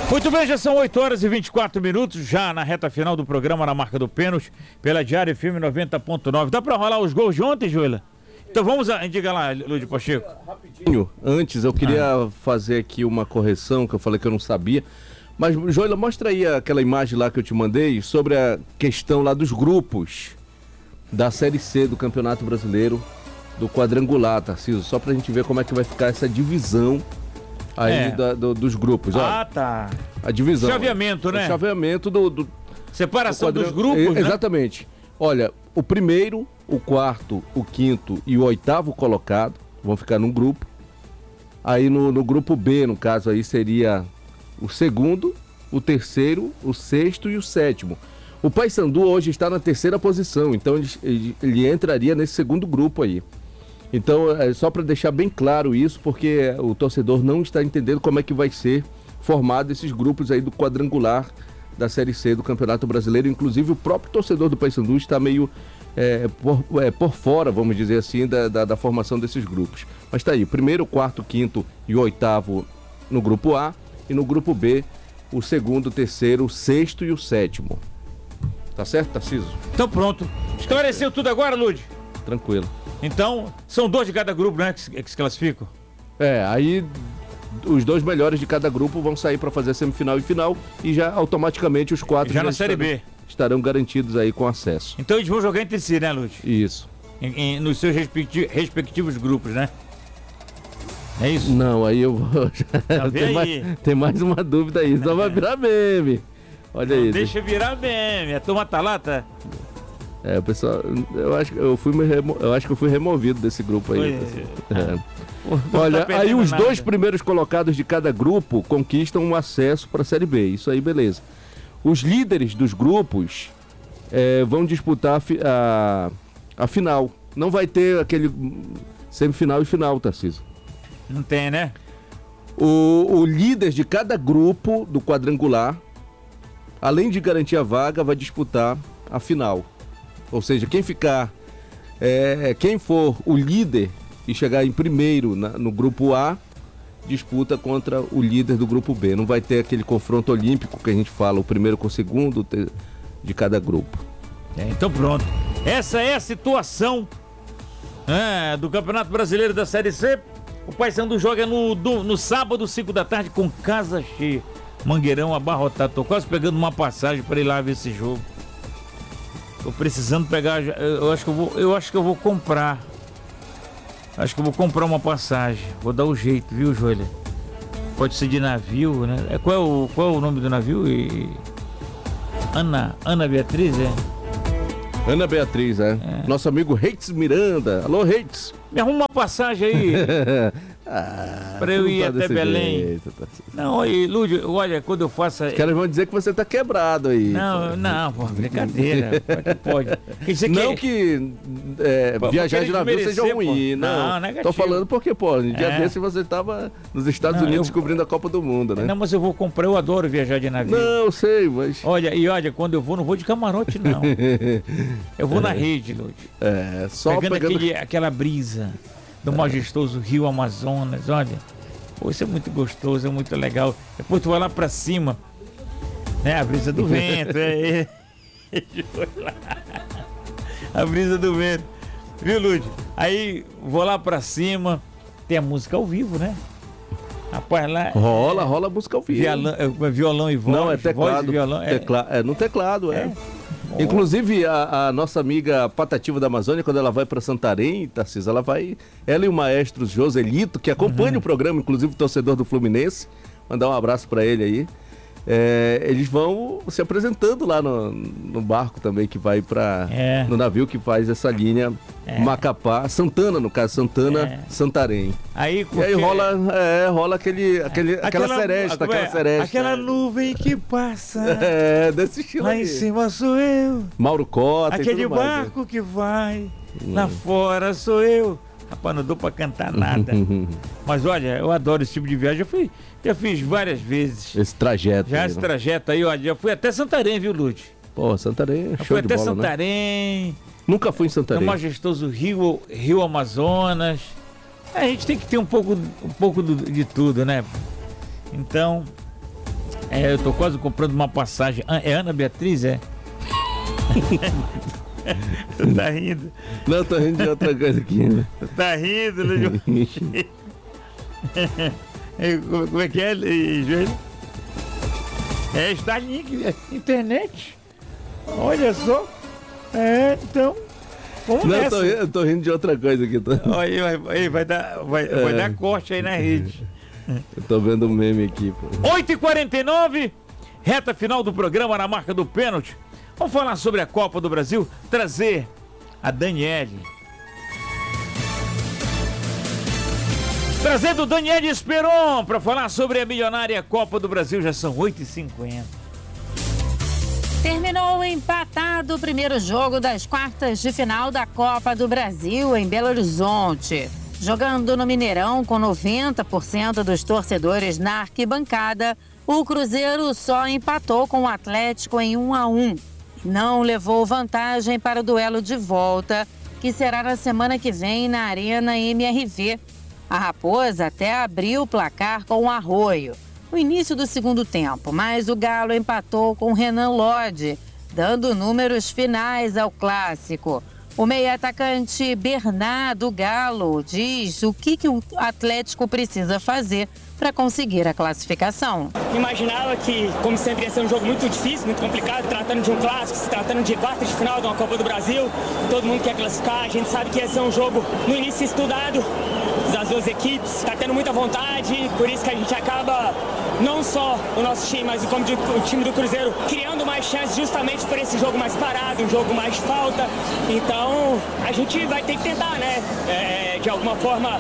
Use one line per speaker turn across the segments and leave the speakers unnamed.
Muito bem, já são 8 horas e 24 minutos, já na reta final do programa Na Marca do Pênalti, pela Diário FM 90.9. Dá pra rolar os gols de ontem, Joela? Então vamos, diga lá, Lúdio Pacheco.
Rapidinho, antes eu queria fazer aqui uma correção, que eu falei que eu não sabia. Mas, Joela, mostra aí aquela imagem lá que eu te mandei sobre a questão lá dos grupos da Série C do Campeonato Brasileiro, do quadrangular, Tarcísio, só pra gente ver como é que vai ficar essa divisão aí dos grupos.
Ah, tá.
A divisão.
Chaveamento, né?
O chaveamento do
separação dos grupos, né?
Exatamente. Olha, o primeiro, o quarto, o quinto e o oitavo colocado vão ficar num grupo. Aí no grupo B, no caso aí, seria o segundo, o terceiro, o sexto e o sétimo. O Paysandu hoje está na terceira posição, então ele entraria nesse segundo grupo aí. Então, é só para deixar bem claro isso, porque o torcedor não está entendendo como é que vai ser formado esses grupos aí do quadrangular da Série C do Campeonato Brasileiro. Inclusive, o próprio torcedor do Paysandu está meio por fora, vamos dizer assim, da formação desses grupos. Mas tá aí, o primeiro, o quarto, o quinto e o oitavo no grupo A, e no grupo B, o segundo, o terceiro, o sexto e o sétimo. Tá certo, Tarcísio?
Então pronto. Esclareceu tudo agora, Lúdio?
Tranquilo.
Então, são 2 de cada grupo, né, que se classificam?
Aí os 2 melhores de cada grupo vão sair para fazer semifinal e final, e já automaticamente os 4
já na Série B
estarão garantidos aí com acesso.
Então eles vão jogar entre si, né, Lúcio?
Isso.
Nos seus respectivos grupos, né? É isso?
Não, aí eu vou... tem mais uma dúvida aí, só vai virar meme. Olha aí.
Deixa virar meme, a turma tá lá, tá?
Pessoal, eu acho que eu fui removido desse grupo aí. Olha, tá aí os 2 primeiros colocados de cada grupo conquistam um acesso para a Série B. Isso aí, beleza. Os líderes dos grupos vão disputar a final. Não vai ter aquele semifinal e final, Tarcísio.
Não tem, né?
O líder de cada grupo do quadrangular, além de garantir a vaga, vai disputar a final. Ou seja, quem for o líder e chegar em primeiro no grupo A, disputa contra o líder do grupo B. Não vai ter aquele confronto olímpico que a gente fala, o primeiro com o segundo de cada grupo.
Então pronto. Essa é a situação do Campeonato Brasileiro da Série C. O Paysandu joga no sábado, 5 da tarde, com casa cheia. Mangueirão abarrotado. Tô quase pegando uma passagem para ir lá ver esse jogo. Tô precisando pegar. Eu acho que eu vou comprar. Acho que eu vou comprar uma passagem. Vou dar o jeito, viu, Joelha? Pode ser de navio, né? Qual é o nome do navio? Ana Beatriz,
Ana Beatriz, Nosso amigo Reitz Miranda. Alô, Reitz.
Me arruma uma passagem aí. Pra eu ir até Belém. Jeito, não, aí, Lúdio, olha, quando eu faço.
Os caras vão dizer que você tá quebrado aí.
Não, pô, brincadeira. Pode.
Não que viajar de navio seja ruim. Não, negativo. Tô falando porque, pô, no dia desse você tava nos Estados Unidos cobrindo a Copa do Mundo, né?
Não, mas eu vou comprar, eu adoro viajar de navio.
Não, eu sei, mas.
Olha, quando eu vou, não vou de camarote, não. Eu vou na rede, Lúdio.
Só
pegando aquela brisa do majestoso Rio Amazonas, olha. Pô, isso é muito gostoso, é muito legal. Depois tu vai lá pra cima, né? A brisa do vento, a brisa do vento. Viu, Lúdio? Aí vou lá pra cima, tem a música ao vivo, né? Rapaz, lá...
Rola música ao vivo.
Violão e voz.
Não, é teclado.
Voz e violão.
No teclado, Inclusive, a nossa amiga Patativa da Amazônia, quando ela vai para Santarém, Tarcísio, ela e o maestro Joselito, que acompanha o programa, inclusive torcedor do Fluminense, mandar um abraço para ele aí. Eles vão se apresentando lá no barco também, que vai no navio que faz essa linha Macapá, Santana, no caso, Santarém.
Aí
rola aquela seresta,
aquela nuvem que passa.
Desse estilo
lá
aí.
Em cima sou eu.
Mauro Cota.
Aquele barco que vai. Lá fora sou eu. Rapaz, não dou pra cantar nada. Mas olha, eu adoro esse tipo de viagem. Já fiz várias vezes.
Esse trajeto.
Esse trajeto aí, olha, já fui até Santarém, viu, Lúcio?
Pô, Santarém é show de bola, né?
Fui até Santarém.
Nunca fui em Santarém.
No majestoso Rio Amazonas. A gente tem que ter um pouco de tudo, né? Então, Eu tô quase comprando uma passagem. É Ana Beatriz, é? Tá rindo?
Não, tô rindo de outra coisa aqui, né?
Tá rindo, Luiz? Como é que é, Joelho? Starlink, internet. Olha só. Então. Vamos nessa.
Eu tô rindo de outra coisa aqui.
Aí vai dar corte aí na rede.
Eu tô vendo um meme aqui, pô.
8h49, reta final do programa na marca do pênalti. Vamos falar sobre a Copa do Brasil, trazer a Daniele. Trazendo Daniele Esperon para falar sobre a milionária Copa do Brasil. Já são 8h50.
Terminou empatado o primeiro jogo das quartas de final da Copa do Brasil em Belo Horizonte. Jogando no Mineirão com 90% dos torcedores na arquibancada, o Cruzeiro só empatou com o Atlético em 1-1. Não levou vantagem para o duelo de volta, que será na semana que vem na Arena MRV. A Raposa até abriu o placar com o Arroio no início do segundo tempo, mas o Galo empatou com Renan Lodge, dando números finais ao clássico. O meio-atacante Bernardo Galo diz o que o Atlético precisa fazer para conseguir a classificação.
Imaginava que, como sempre, ia ser um jogo muito difícil, muito complicado, tratando de um clássico, se tratando de quartas de final de uma Copa do Brasil. Todo mundo quer classificar, a gente sabe que ia ser um jogo no início estudado das duas equipes, está tendo muita vontade, por isso que a gente acaba, não só o nosso time, mas como o time do Cruzeiro, criando mais chances justamente por esse jogo mais parado, um jogo mais de falta. Então, a gente vai ter que tentar, né, de alguma forma,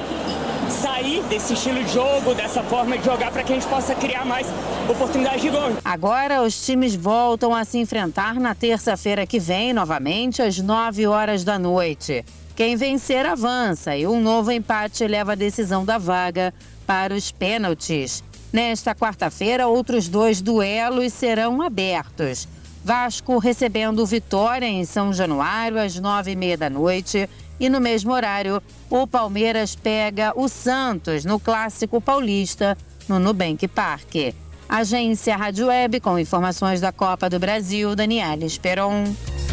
sair desse estilo de jogo, dessa forma de jogar, para que a gente possa criar mais oportunidades de gol.
Agora os times voltam a se enfrentar na terça-feira que vem, novamente às 9h da noite. Quem vencer avança e um novo empate leva a decisão da vaga para os pênaltis. Nesta quarta-feira, outros 2 duelos serão abertos. Vasco recebendo Vitória em São Januário às 9h30 da noite. E no mesmo horário, o Palmeiras pega o Santos no Clássico Paulista, no Nubank Parque. Agência Rádio Web, com informações da Copa do Brasil, Daniele Esperon.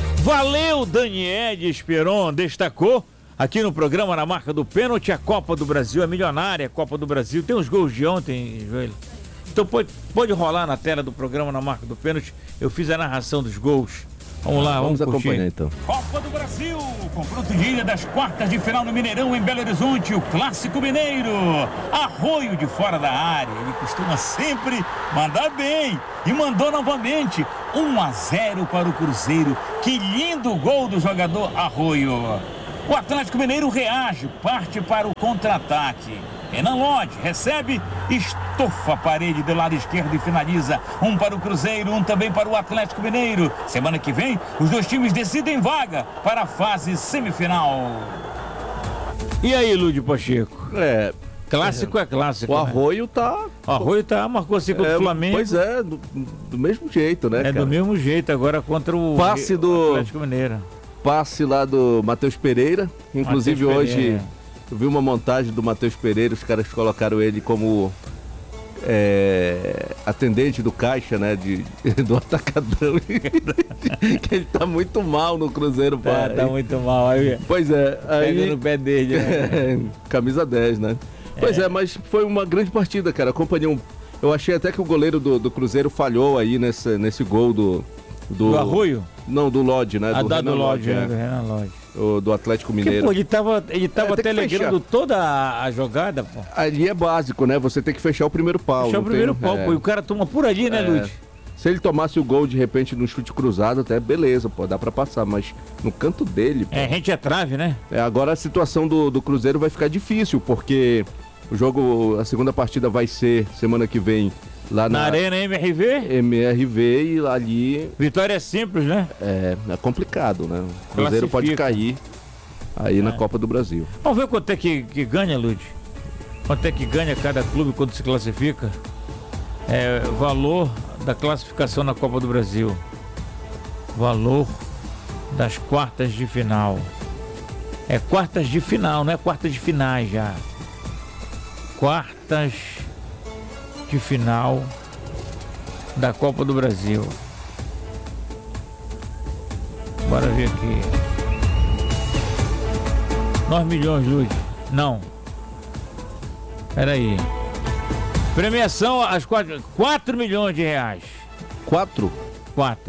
Valeu, Daniele Esperon, destacou aqui no programa na marca do pênalti. A Copa do Brasil é milionária, a Copa do Brasil. Tem uns gols de ontem, Joelho. Então pode rolar na tela do programa na marca do pênalti. Eu fiz a narração dos gols. Vamos lá, vamos
acompanhar então.
Copa do Brasil, confronto de ida das quartas de final no Mineirão, em Belo Horizonte, o Clássico Mineiro. Arroio de fora da área, ele costuma sempre mandar bem. E mandou novamente, 1-0 para o Cruzeiro. Que lindo gol do jogador Arroio. O Atlético Mineiro reage, parte para o contra-ataque. Renan Lodge recebe, estofa a parede do lado esquerdo e finaliza. Um para o Cruzeiro, um também para o Atlético Mineiro. Semana que vem, os dois times decidem vaga para a fase semifinal. E aí, Lúdio Pacheco? Clássico é clássico.
O Arroio tá...
O Arroio marcou assim contra o Flamengo.
Pois é, do mesmo jeito, né, cara?
Do mesmo jeito, agora contra o Atlético Mineiro. Passe
lá do Matheus Pereira. Inclusive
Matheus
hoje...
Pereira.
Eu vi uma montagem do Matheus Pereira, os caras colocaram ele como atendente do caixa, né, do atacadão. Que ele tá muito mal no Cruzeiro, pai.
Tá muito mal. Aí,
pois é. Aí,
pega no pé dele, né?
Camisa 10, né? Pois é, mas foi uma grande partida, cara. Acompanhei eu achei até que o goleiro do Cruzeiro falhou aí nesse gol do
Arroio?
Não, do Lodge, né?
Do Lodge, né? Do Renan Lodge.
Do Atlético Mineiro.
Porque, pô, ele tava telegrando toda a jogada, pô.
Ali é básico, né? Você tem que fechar o primeiro pau.
Fechar o primeiro pau, pô. E o cara toma por ali, né, Lúcio?
Se ele tomasse o gol de repente no chute cruzado, até beleza, pô, dá pra passar. Mas no canto dele, pô.
Rente a trave, né?
Agora a situação do Cruzeiro vai ficar difícil, porque a segunda partida vai ser semana que vem lá na
Arena
MRV e ali...
Vitória é simples, né?
É complicado, né? O Cruzeiro pode cair aí na Copa do Brasil.
Vamos ver quanto é que ganha, Lud? Quanto é que ganha cada clube quando se classifica? Valor da classificação na Copa do Brasil. Valor das quartas de final. Quartas de final, não é quartas de finais já. Quartas de final da Copa do Brasil. Bora ver aqui. 9 milhões, Lúcio. Não. Peraí. Premiação às 4 milhões de reais.
4?
4.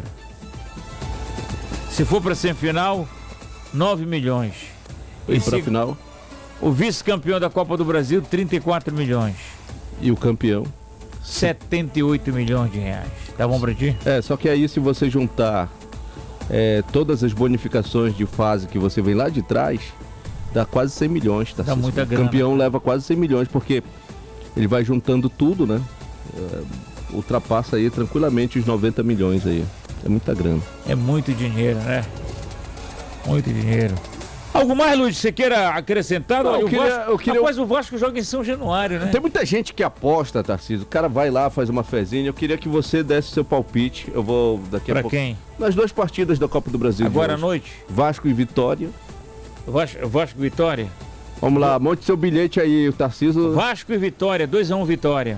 Se for para semifinal, 9 milhões.
E para a final?
O vice-campeão da Copa do Brasil, 34 milhões.
E o campeão?
78 milhões de reais. Tá bom pra ti?
Só que aí se você juntar todas as bonificações de fase que você vem lá de trás, dá quase 100 milhões. Tá?
Dá muita grana.
O campeão leva quase 100 milhões, porque ele vai juntando tudo, né? Ultrapassa aí tranquilamente os 90 milhões aí. É muita grana.
É muito dinheiro, né? Muito dinheiro. Algo mais, Luiz, você queira acrescentar?
Não,
Rapaz, o Vasco joga em São Januário, né?
Tem muita gente que aposta, Tarcísio. O cara vai lá, faz uma fezinha. Eu queria que você desse seu palpite. Eu vou daqui a pouco.
Pra quem?
Nas 2 partidas da Copa do Brasil.
Agora à noite?
Vasco e Vitória.
Vasco e Vitória?
Vamos lá, monte seu bilhete aí, o Tarcísio.
Vasco e Vitória, 2-1 Vitória.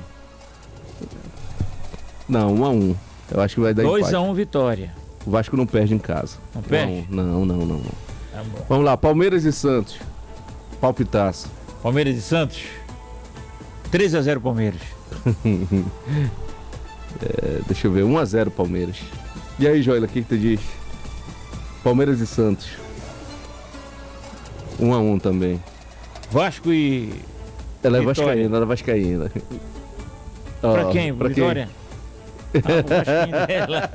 Não, 1-1. Eu acho que vai dar
2-1 Vitória.
O Vasco não perde em casa.
Não perde?
Não.
Tá bom.
Vamos lá, Palmeiras e Santos. Palpitaço.
Palmeiras e Santos? 3-0 Palmeiras.
Deixa eu ver, 1-0 Palmeiras. E aí, Joila, o que tu diz? Palmeiras e Santos. 1-1 também.
Vasco e...
Ela é
Vitória.
vascaína, ela é vascaína.
Pra quem?
Pra
Vitória? O Vasquinho dela.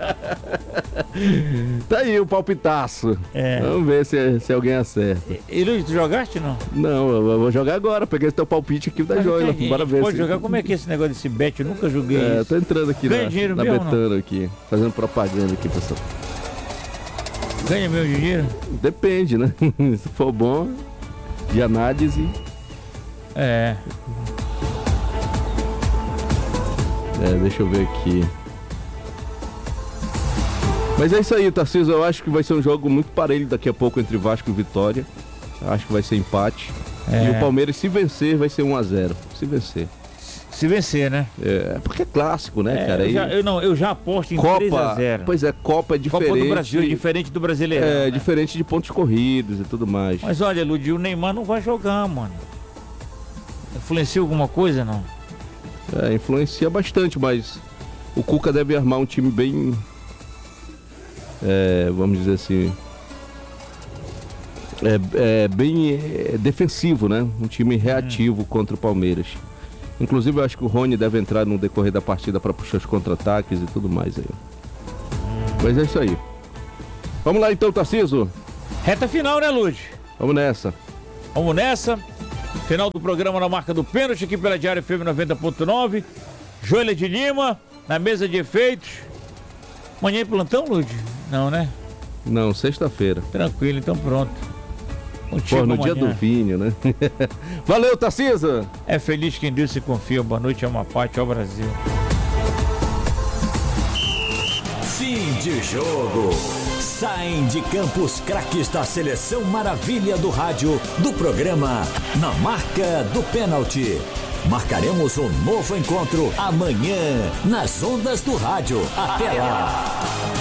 Tá aí o palpitaço. Vamos ver se alguém acerta.
E Luiz, tu jogaste não?
Não, eu vou jogar agora. Peguei esse teu palpite aqui da Joila. Bora ver.
Pode jogar? Como é que é esse negócio desse bet? Eu nunca joguei isso.
Tô entrando aqui
Ganha dinheiro
na
mesmo,
Betano aqui. Fazendo propaganda aqui, pessoal.
Ganha meu dinheiro?
Depende, né? Se for bom, de análise. Deixa eu ver aqui. Mas é isso aí, Tarcísio. Eu acho que vai ser um jogo muito parelho daqui a pouco entre Vasco e Vitória. Acho que vai ser empate. E o Palmeiras, se vencer, vai ser 1-0. Se vencer.
Se vencer, né?
Porque é clássico, né, cara?
Eu já aposto em
Copa,
3-0.
Pois é, Copa é diferente.
Copa do Brasil é diferente do Brasileirão.
É,
né?
diferente de pontos corridos e tudo mais.
Mas olha, Ludi, o Neymar não vai jogar, mano. Influencia alguma coisa, não?
Influencia bastante, mas o Cuca deve armar um time bem... vamos dizer assim... bem defensivo, né? Um time reativo contra o Palmeiras. Inclusive, eu acho que o Rony deve entrar no decorrer da partida para puxar os contra-ataques e tudo mais aí. Mas é isso aí. Vamos lá então, Tarcísio.
Reta final, né, Ludi?
Vamos nessa.
Vamos nessa. Final do programa na marca do pênalti aqui pela Diário FM 90.9. Joelha de Lima, na mesa de efeitos. Amanhã é plantão, Ludi? Não, né?
Não, sexta-feira.
Tranquilo, então pronto.
Pô, no dia do vinho, né? Valeu, Tarcísio!
É feliz quem Deus se confia. Boa noite, Amapá, tchau, Brasil.
Fim de jogo. Saem de campo os craques da Seleção Maravilha do Rádio, do programa Na Marca do Pênalti. Marcaremos um novo encontro amanhã nas ondas do rádio. Até lá!